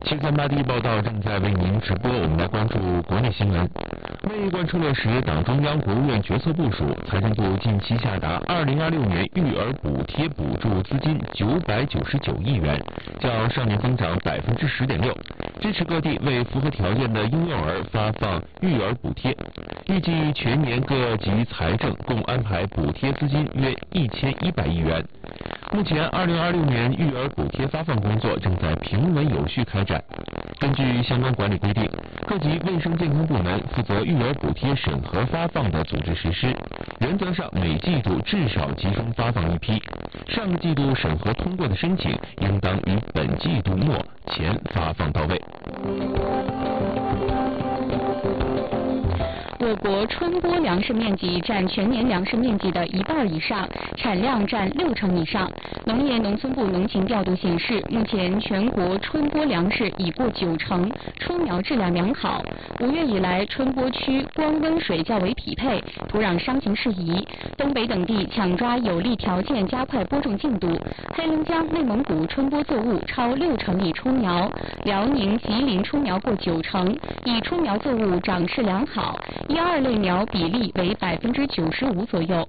738报道正在为您直播，我们来关注国内新闻。为贯彻落实党中央、国务院决策部署，财政部近期下达2026年育儿补贴补助资金999亿元，较上年增长10.6%，支持各地为符合条件的婴幼儿发放育儿补贴。预计全年各级财政共安排补贴资金约1100亿元。目前2026年育儿补贴发放工作正在平稳有序开展。根据相关管理规定，各级卫生健康部门负责育儿补贴审核发放的组织实施，原则上每季度至少集中发放一批，上个季度审核通过的申请应当于本季度末前发放到位。 我国春播粮食面积占全年粮食面积的1半以上，产量占60%以上。农业农村部农情调度显示，目前全国春播粮食已过90%，春苗质量良好。5月以来，春播区光温水较为匹配，土壤伤情适宜。东北等地抢抓有利条件，加快播种进度。黑龙江、内蒙古春播作物超60%已出苗，辽宁、吉林出苗过90%，已出苗作物长势良好。1、2类苗比例为95%左右。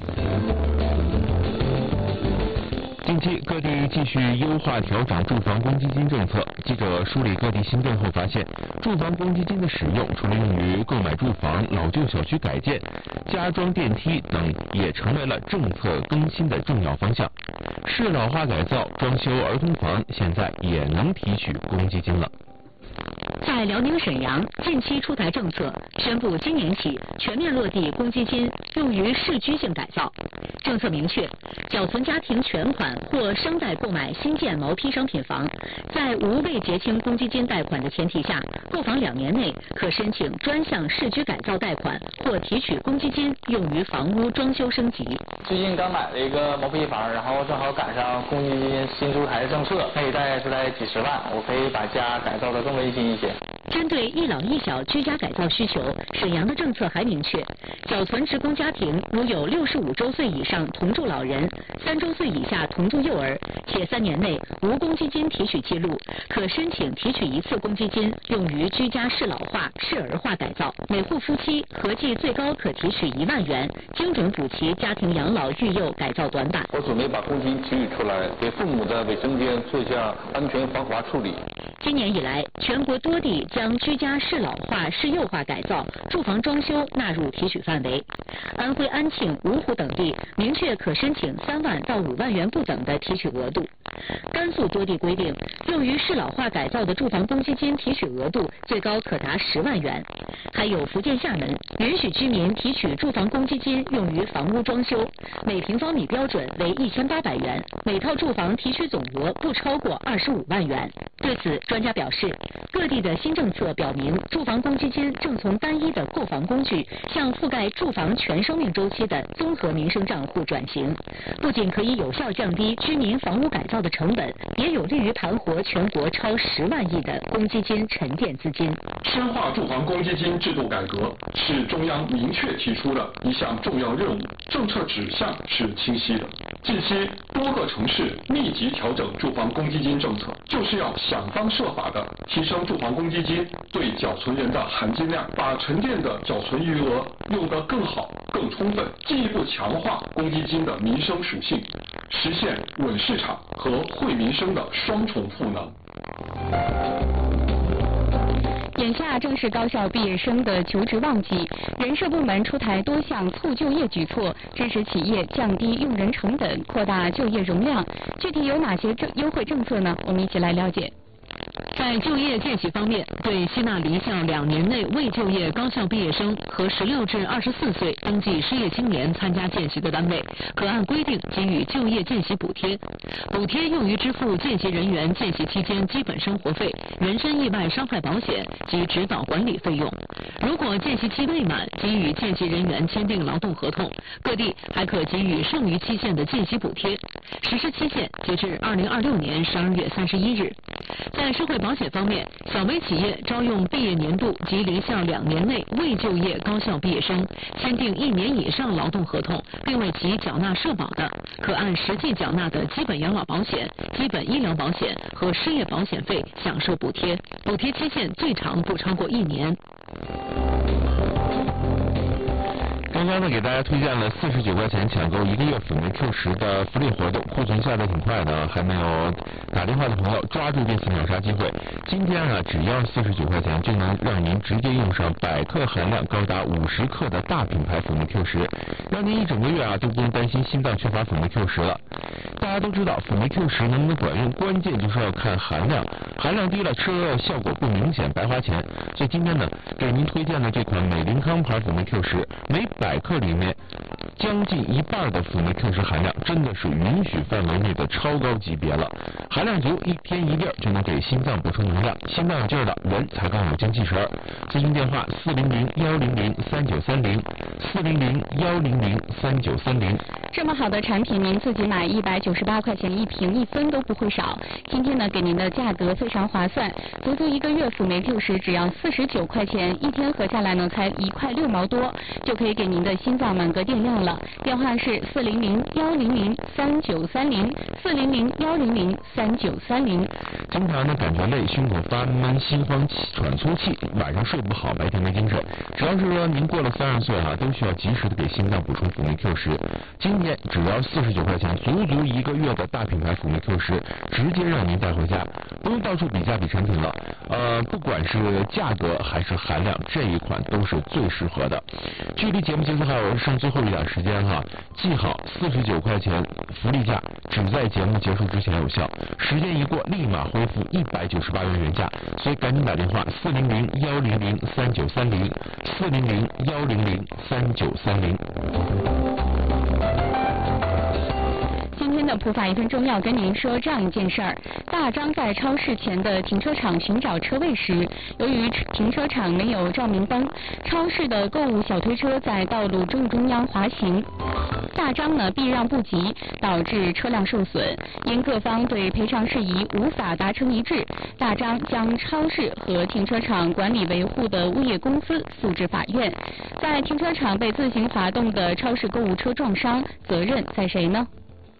近期各地继续优化调整住房公积金政策。记者梳理各地新政后发现，住房公积金的使用除了用于购买住房、老旧小区改建、加装电梯等，也成为了政策更新的重要方向。适老化改造、装修儿童房现在也能提取公积金了。 在辽宁沈阳，近期出台政策，宣布今年起全面落地公积金用于市居性改造。政策明确，缴存家庭全款或商贷购买新建毛坯商品房，在无未结清公积金贷款的前提下，购房2年内可申请专项市居改造贷款或提取公积金用于房屋装修升级。 最近刚买了一个毛坯房，然后正好赶上公积金新出台的政策，可以大概是在几十万，我可以把家改造得更温馨一些。 针对一老一小居家改造需求，沈阳的政策还明确，缴存职工家庭如有65周岁以上同住老人、3周岁以下同住幼儿，且3年内无公积金提取记录，可申请提取一次公积金用于居家适老化、适儿化改造。每户夫妻合计最高可提取1万元，精准补齐家庭养老育幼改造短板。 我准备把公积金提取出来，给父母的卫生间做一下安全防滑处理。 今年以来，全国多地将居家适老化、适幼化改造、住房装修纳入提取范围。安徽安庆、芜湖等地明确可申请3万到5万元不等的提取额度。甘肃多地规定，用于适老化改造的住房公积金提取额度最高可达10万元。还有福建厦门允许居民提取住房公积金用于房屋装修，每平方米标准为1800元，每套住房提取总额不超过25万元。对此，专家表示，各地的新政策表明，住房公积金正从单一的购房工具向覆盖住房全生命周期的综合民生账户转型，不仅可以有效降低居民房屋改造的成本，也有利于盘活全国超10万亿的公积金沉淀资金。 深化住房公积金制度改革是中央明确提出的一项重要任务，政策指向是清晰的。近期多个城市密集调整住房公积金政策，就是要想方设法的提升住房公积金对缴存人的含金量，把沉淀的缴存余额用得更好、更充分，进一步强化公积金的民生属性，实现稳市场和惠民生的双重赋能。 眼下正是高校毕业生的求职旺季，人社部门出台多项促就业举措，支持企业降低用人成本，扩大就业容量。具体有哪些优惠政策呢？我们一起来了解。 在就业见习方面，对吸纳离校2年内未就业高校毕业生和16至24岁登记失业青年参加见习的单位，可按规定给予就业见习补贴，补贴用于支付见习人员见习期间基本生活费、人身意外伤害保险及指导管理费用。如果见习期未满，给予见习人员签订劳动合同，各地还可给予剩余期限的见习补贴。实施期限截至2026年12月31日。 在社会保险方面，小微企业招用毕业年度及离校2年内未就业高校毕业生，签订1年以上劳动合同，并为其缴纳社保的，可按实际缴纳的基本养老保险、基本医疗保险和失业保险费享受补贴，补贴期限最长不超过1年。 刚刚呢，给大家推荐了49块钱抢购1个月辅酶 Q10的福利活动，库存下的挺快的，还没有打电话的朋友抓住这次秒杀机会。今天啊，只要49块钱就能让您直接用上100克含量高达50克的大品牌辅酶 Q10，让您一整个月啊都不用担心心脏缺乏辅酶 Q10了。大家都知道辅酶 Q10能不能管用，关键就是要看含量，含量低了吃了效果不明显，白花钱。所以今天呢，给您推荐的这款美林康牌辅酶 Q10，每100克里面将近1半的辅酶 Q10含量，真的是允许范围内的超高级别了。含量足，一天一粒就能给心脏补充能量，心脏有劲儿了，人才更有精气神。咨询电话400-100-3930 400-100-3930。 这么好的产品，您自己买198块钱一瓶，1分都不会少。今天呢，给您的价格非常划算，足足1个月辅酶 Q10只要49块钱，一天合下来呢才1块6毛多，就可以给您的心脏满格电量了。电话是400-100-3930 400-100-3930。 经常呢感觉累，胸口发闷，心慌喘粗气，晚上睡不好，白天没精神。只要是说您过了30岁哈，都需要及时的给心脏补充辅酶 Q10。今天只要49块钱，足足1个月的大品牌辅酶 Q10，直接让您带回家，不用到处比价比产品了。不管是价格还是含量，这一款都是最适合的。距离节目结束还有剩最后一点时间哈，记好49块钱福利价只在节目结束之前有效，时间一过立马恢复198元原价，所以赶紧打电话400-100-3930 400-100-3930。 今天的普法1分钟要跟您说这样一件事儿：大张在超市前的停车场寻找车位时，由于停车场没有照明灯，超市的购物小推车在道路正中央滑行，大张呢避让不及，导致车辆受损。因各方对赔偿事宜无法达成一致，大张将超市和停车场管理维护的物业公司诉至法院。在停车场被自行滑动的超市购物车撞伤，责任在谁呢？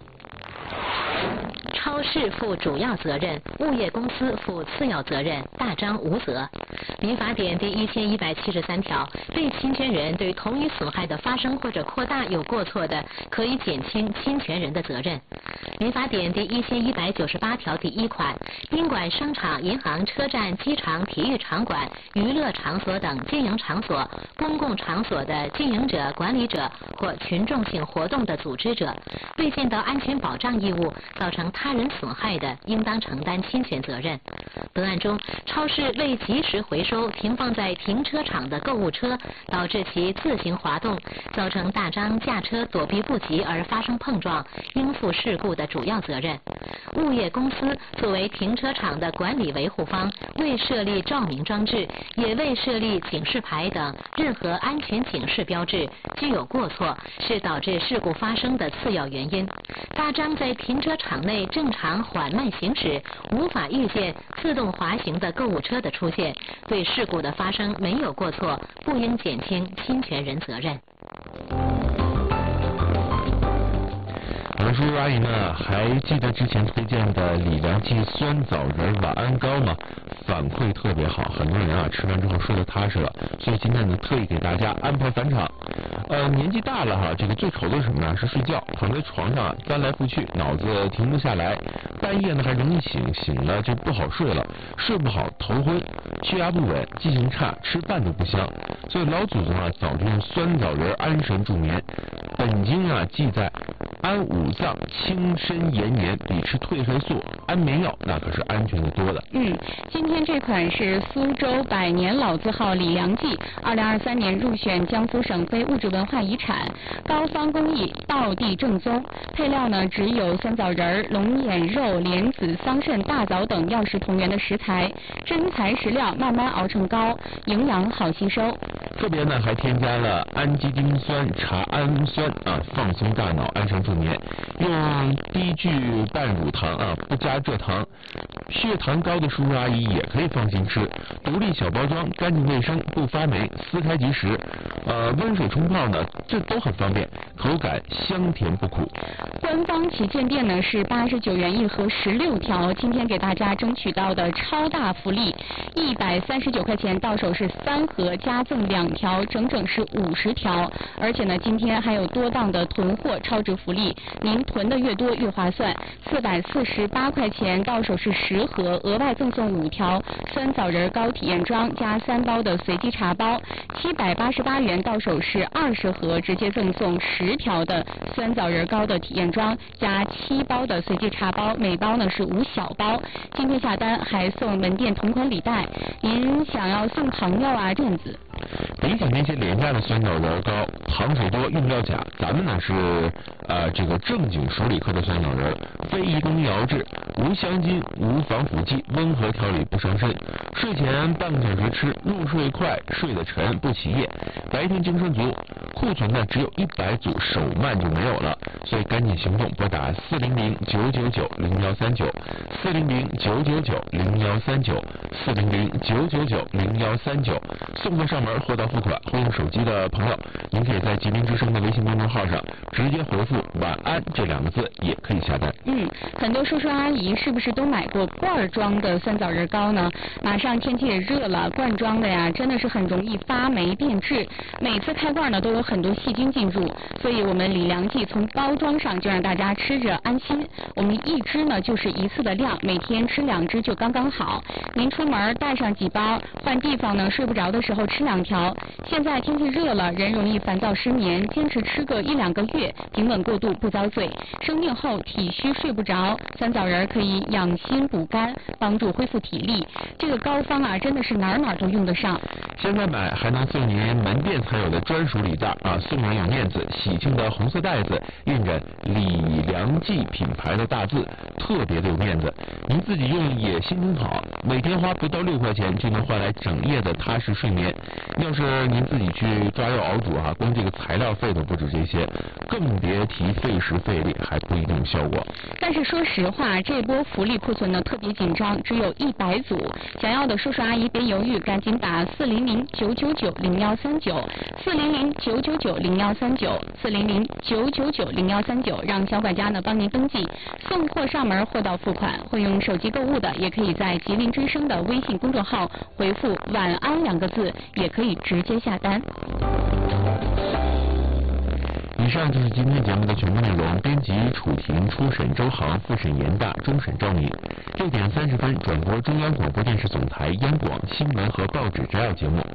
超市负主要责任，物业公司负次要责任，大张无责。民法典第1173条，被侵权人对同一损害的发生或者扩大有过错的，可以减轻侵权人的责任。民法典第1198条第1款，宾馆、商场、银行、车站、机场、体育场馆、娱乐场所等经营场所、公共场所的经营者、管理者或群众性活动的组织者，未尽到安全保障义务，造成他人损害的，应当承担侵权责任。本案中，超市未及时回收停放在停车场的购物车，导致其自行滑动，造成大张驾车躲避不及而发生碰撞，应负事故的主要责任。物业公司作为停车场的管理维护方，未设立照明装置，也未设立警示牌等任何安全警示标志，具有过错，是导致事故发生的次要原因。大张在停车场内正常缓慢行驶，无法预见自动滑行的购物车的出现，对事故的发生没有过错，不应减轻侵权人责任。 叔叔阿姨们还记得之前推荐的李良记酸枣仁晚安膏吗？反馈特别好，很多人啊吃完之后睡得踏实了，所以今天呢特意给大家安排返场。年纪大了哈，这个最愁的是什么呢？是睡觉，躺在床上翻来覆去，脑子停不下来，半夜呢还容易醒，醒了就不好睡了，睡不好头昏，血压不稳，记性差，吃饭都不香。所以老祖宗啊早就用酸枣仁安神助眠。本经啊记载，安五脏、清身延年，比吃褪黑素、安眠药那可是安全的多了。 今天这款是苏州百年老字号李良记，2023年入选江苏省非物质文化遗产，膏方工艺道地正宗，配料呢只有酸枣仁、龙眼肉、莲子、桑葚、大枣等药食同源的食材，真材实料慢慢熬成膏，营养好吸收。 特别呢还添加了氨基丁酸、茶氨酸放松大脑、安神助眠。用低聚半乳糖不加蔗糖。血糖高的叔叔阿姨也可以放心吃，独立小包装，干净卫生，不发霉，撕开即食。温水冲泡呢，这都很方便，口感香甜不苦。 官方旗舰店呢是89元一盒16条，今天给大家争取到的超大福利，139块钱到手是3盒，加赠2条，整整是50条。而且呢，今天还有多档的囤货超值福利，您囤的越多越划算。448块钱到手是10盒，额外赠送5条酸枣仁糕体验装加3包的随机茶包。788元到手是20盒，直接赠送10条的酸枣仁糕的体验装加7包的随机茶包，每包呢是5小包。今天下单还送门店同款礼袋，您想要送朋友电子。 比起那些廉价的酸枣仁糕，糖水多用料假，咱们呢是这个正经熟里克的酸枣仁，非移动熬制，无香精，无防腐剂，温和调理不伤身。睡前半个小时吃，入睡快，睡得沉，不起夜，白天精神足。库存呢只有100组，手慢就没有了，所以赶紧行动，拨打400-999-0139，400-999-0139，400-999-0139，送货上门，货到付款。会用手机的朋友，您可以在吉林之声的微信公众号上直接回复晚安这2个字，也可以下单。 很多叔叔阿姨是不是都买过罐装的酸枣仁糕呢？马上天气也热了，罐装的呀真的是很容易发霉变质，每次开罐呢都有很多细菌进入，所以我们李良记从包装上就让大家吃着安心。我们1支呢就是1次的量，每天吃2支就刚刚好。您出门带上几包，换地方呢睡不着的时候吃2条。现在天气热了，人容易烦躁失眠，坚持吃个1-2个月，平稳过度不遭罪。生病后体虚睡不着，酸枣仁可以养心补肝，帮助恢复体力。这个膏方真的是哪儿都用得上。 现在买还能送您门店才有的专属礼袋送人有面子，喜庆的红色袋子印着李良记品牌的大字，特别的有面子。您自己用也心情好，每天花不到6块钱就能换来整夜的踏实睡眠。要是您自己去抓肉熬煮光这个材料费都不止这些，更别提费时费力，还不一定有效果。 但是说实话，这波福利库存呢特别紧张，只有100组，想要的叔叔阿姨别犹豫，赶紧打400-999-0139，400-999-0139，400-999-0139，让小管家呢帮您登记，送货上门，货到付款。会用手机购物的，也可以在吉林之声的微信公众号回复晚安2个字，也可以直接下单。 以上就是今天节目的全部内容。编辑楚婷，初审周航，复审严大，终审赵明。6点30分转播中央广播电视总台央广新闻和报纸摘要节目。